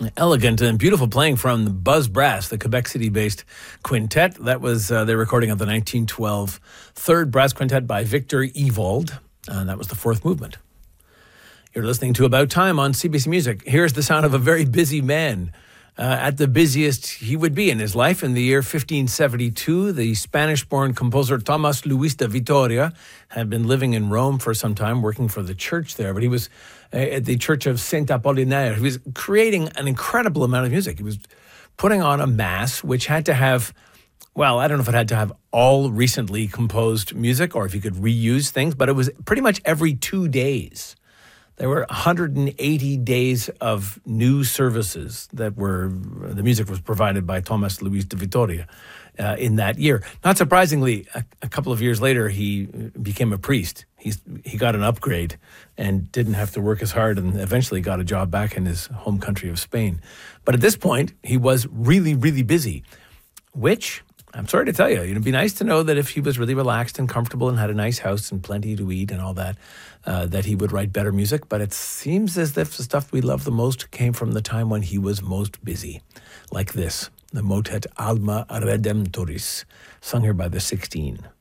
Elegant and beautiful playing from the Buzz Brass, the Quebec City-based quintet. That was their recording of the 1912 Third Brass Quintet by Victor Evold, and that was the fourth movement. You're listening to About Time on CBC Music. Here's the sound of a very busy man. At the busiest he would be in his life in the year 1572, the Spanish-born composer Tomás Luis de Vitoria had been living in Rome for some time, working for the church there. But he was at the Church of Saint Apollinaire. He was creating an incredible amount of music. He was putting on a mass which had to have, well, I don't know if it had to have all recently composed music or if you could reuse things, but it was pretty much every 2 days. There were 180 days of new services that the music was provided by Tomás Luis de Vitoria in that year. Not surprisingly, a couple of years later, he became a priest. He got an upgrade and didn't have to work as hard and eventually got a job back in his home country of Spain. But at this point, he was really, really busy, which, I'm sorry to tell you, it'd be nice to know that if he was really relaxed and comfortable and had a nice house and plenty to eat and all that, that he would write better music. But it seems as if the stuff we love the most came from the time when he was most busy. Like this, the motet Alma Redemptoris, sung here by the 16.